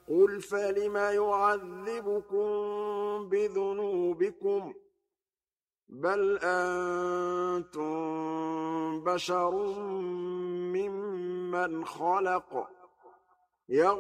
قُلْ فَلِمَ يُعَذِّبُكُم بِذُنُوبِكُم ۖ بَلْ أَنتُم بَشَرٌ مِّمَّنْ خَلَقَ